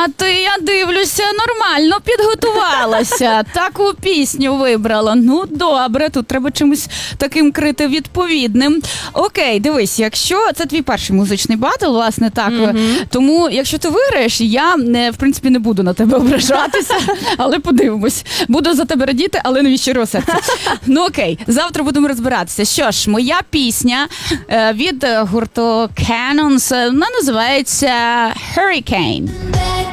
я дивлюся, нормально підготувалася. Таку пісню вибрала. Ну, добре, тут треба чимось таким крити відповідним. Окей, дивись, якщо це твій перший музичний батл, власне, так. Тому, якщо ти виграєш, я, в принципі, не буду на тебе ображатися, але подивимось. Буду за тебе радіти, але не від щирого серця. Ну, окей, завтра будемо розбиратися. Що ж, моя пісня від гурту Cannons, вона називається Hurricane.